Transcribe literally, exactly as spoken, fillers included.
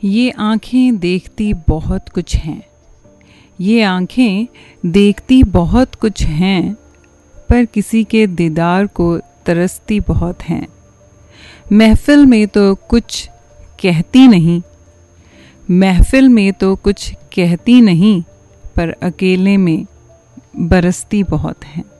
ये आँखें देखती बहुत कुछ हैं, ये आँखें देखती बहुत कुछ हैं, पर किसी के दीदार को तरसती बहुत हैं। महफ़िल में तो कुछ कहती नहीं, महफ़िल में तो कुछ कहती नहीं, पर अकेले में बरसती बहुत हैं।